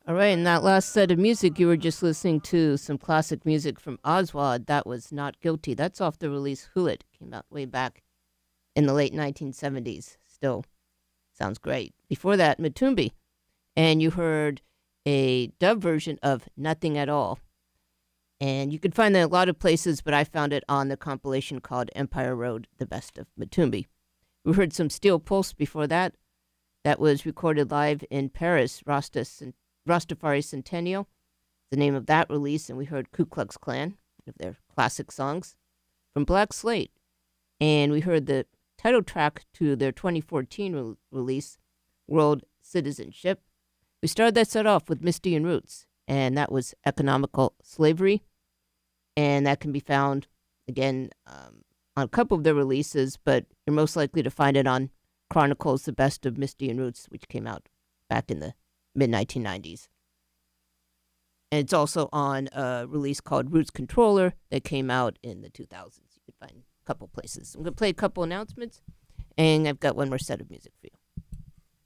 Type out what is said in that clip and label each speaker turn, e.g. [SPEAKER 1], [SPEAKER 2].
[SPEAKER 1] All right, in that last set of music, you were just listening to some classic music from Oswald. That was Not Guilty. That's off the release Hewlett. Came out way back in the late 1970s. Still sounds great. Before that, Matumbi. And you heard a dub version of Nothing at All. And you could find that in a lot of places, but I found it on the compilation called Empire Road, The Best of Matumbi. We heard some Steel Pulse before that. That was recorded live in Paris, Rastafari Centennial, the name of that release. And we heard Ku Klux Klan, one of their classic songs, from Black Slate. And we heard the title track to their 2014 release, World Citizenship. We started that set off with Misty and Roots, and that was Economical Slavery. And that can be found, again, on a couple of their releases, but you're most likely to find it on Chronicles, The Best of Misty and Roots, which came out back in the mid-1990s. And it's also on a release called Roots Controller that came out in the 2000s. You could find a couple places. I'm going to play a couple announcements, and I've got one more set of music for you.